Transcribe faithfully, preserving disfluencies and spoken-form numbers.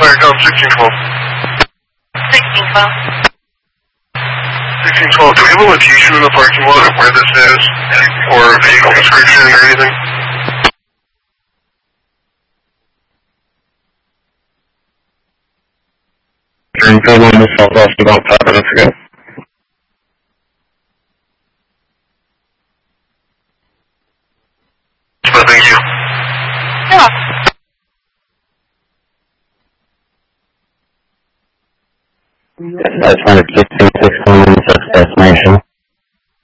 back down sixteen twelve. sixteen twelve. sixteen twelve, do we have a location in the parking lot of where this is? Or a vehicle description or anything? Turn field on the southwest about five minutes ago. Thank you. Yeah. That's one of sixteen six one in the destination.